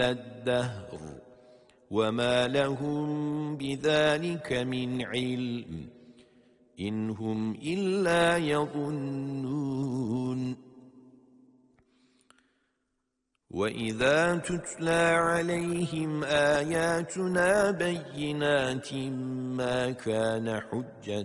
الدهر وما لهم بذلك من علم إن هم إلا يظنون وإذا تتلى عليهم آياتنا بينات ما كان حجة